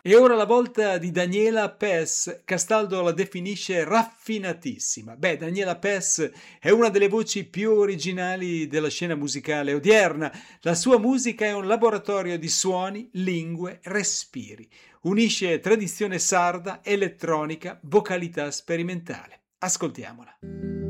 E ora la volta di Daniela Pes. Castaldo la definisce raffinatissima. Beh, Daniela Pes è una delle voci più originali della scena musicale odierna. La sua musica è un laboratorio di suoni, lingue, respiri. Unisce tradizione sarda, elettronica, vocalità sperimentale. Ascoltiamola.